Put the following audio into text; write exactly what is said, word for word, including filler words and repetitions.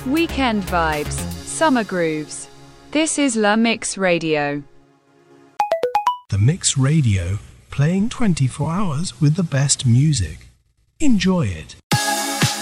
Weekend vibes, summer grooves. This is La Mix Radio. The Mix Radio, playing twenty-four hours with the best music. Enjoy it.